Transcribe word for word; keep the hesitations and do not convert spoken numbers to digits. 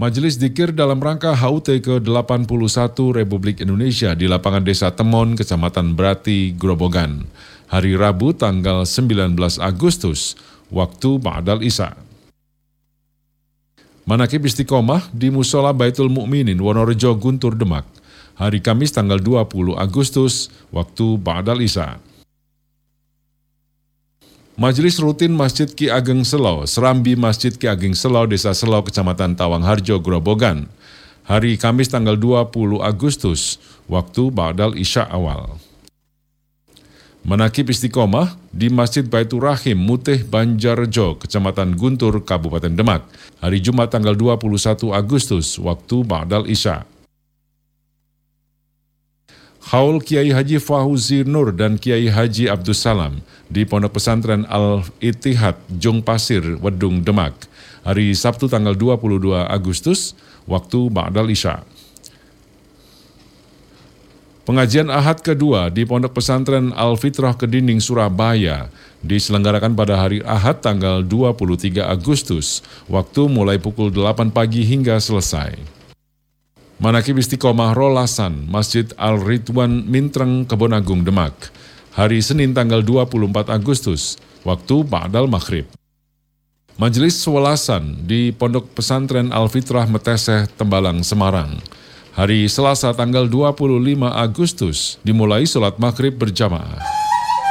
Majelis Dzikir dalam rangka H U T ke delapan puluh satu Republik Indonesia di lapangan Desa Temon, Kecamatan Brati, Grobogan. Hari Rabu tanggal sembilan belas Agustus, waktu Ba'dal Isya. Manakib Istiqomah di Musola Baitul Mukminin, Wonorejo, Guntur, Demak. Hari Kamis tanggal dua puluh Agustus, waktu Ba'dal Isya. Majelis Rutin Masjid Ki Ageng Selau, Serambi Masjid Ki Ageng Selau, Desa Selau, Kecamatan Tawangharjo, Grobogan. Hari Kamis tanggal dua puluh Agustus, waktu Ba'dal Isya awal. Manakib Istiqomah di Masjid Baitur Rahim, Mutih, Banjarjo, Kecamatan Guntur, Kabupaten Demak. Hari Jumat tanggal dua puluh satu Agustus, waktu Ba'dal Isya. Haul Kiai Haji Fauzi Nur dan Kiai Haji Abdus Salam di Pondok Pesantren Al-Ittihad, Jong Pasir, Wedung, Demak. Hari Sabtu tanggal dua puluh dua Agustus, waktu Ba'dal Isya. Pengajian Ahad kedua di Pondok Pesantren Al-Fitrah Kedinding, Surabaya diselenggarakan pada hari Ahad tanggal dua puluh tiga Agustus, waktu mulai pukul delapan pagi hingga selesai. Manakib Istiqomah Rolasan, Masjid Al-Ridwan, Mintreng, Kebon Agung, Demak. Hari Senin tanggal dua puluh empat Agustus, waktu Ba'dal Maghrib. Majelis Swalasan di Pondok Pesantren Al-Fitrah Meteseh, Tembalang, Semarang. Hari Selasa tanggal dua puluh lima Agustus, dimulai sholat maghrib berjamaah.